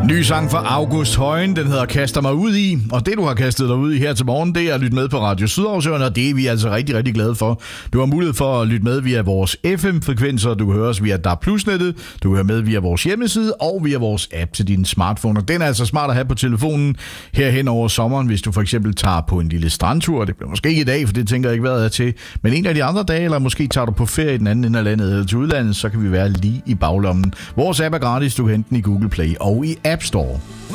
Ny sang fra August Højen, den hedder Kaster mig ud i. Og det, du har kastet dig ud i her til morgen, det er at lytte med på Radio Sydausøen, og det er vi altså rigtig, rigtig glade for. Du har mulighed for at lytte med via vores FM-frekvenser, du kan høre os via DAB+-nettet, du kan høre med via vores hjemmeside og via vores app til din smartphone. Og den er altså smart at have på telefonen herhen over sommeren, hvis du for eksempel tager på en lille strandtur. Det bliver måske ikke i dag, for det tænker jeg ikke, hvad er til. Men en af de andre dage, eller måske tager du på ferie i den anden ende af landet eller til udlandet, så kan vi være lige i baglommen. Vores app er gratis, du kan hente den i Google Play og i App Store.